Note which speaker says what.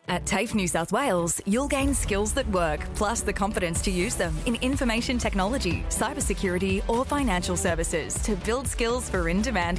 Speaker 1: At TAFE New South Wales, you'll gain skills that work, plus the confidence to use them in information technology, cybersecurity or financial services to build skills for in-demand